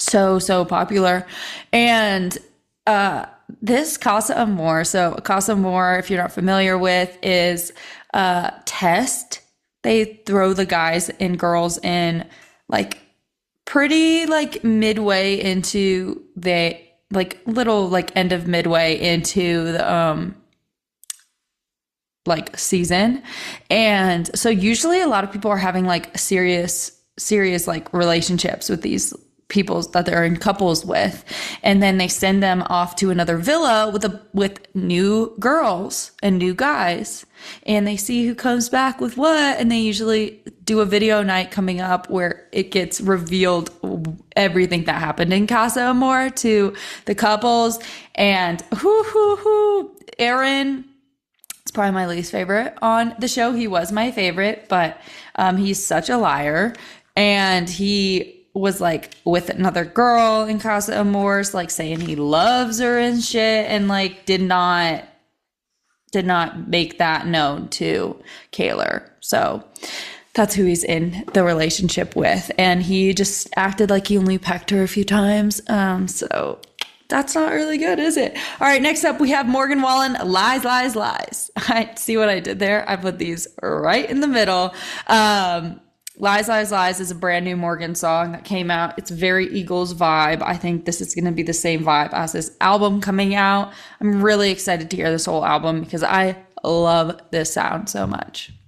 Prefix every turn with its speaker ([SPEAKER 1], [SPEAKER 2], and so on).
[SPEAKER 1] so popular. And this Casa Amor, so Casa Amor, if you're not familiar with, is a test. They throw the guys and girls in like pretty like midway into the like little like end of midway into the like season. And so usually a lot of people are having like serious like relationships with these people that they're in couples with, and then they send them off to another villa with new girls and new guys, and they see who comes back with what, and they usually do a video night coming up where it gets revealed everything that happened in Casa Amor to the couples. And Aaron, it's probably my least favorite on the show. He was my favorite, but he's such a liar. And he was like with another girl in Casa Amores, like saying he loves her and shit, and like did not make that known to Kaylor. So that's who he's in the relationship with. And he just acted like he only pecked her a few times. So that's not really good, is it? All right, next up we have Morgan Wallen, Lies, Lies, Lies. I see what I did there. I put these right in the middle. Lies, Lies, Lies is a brand new Morgan song that came out. It's very Eagles vibe. I think this is going to be the same vibe as this album coming out. I'm really excited to hear this whole album because I love this sound so much.